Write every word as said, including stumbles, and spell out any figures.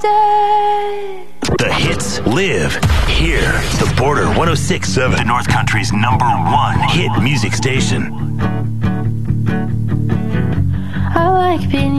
The hits live here. The Border one oh six point seven, the North Country's number one hit music station. I like being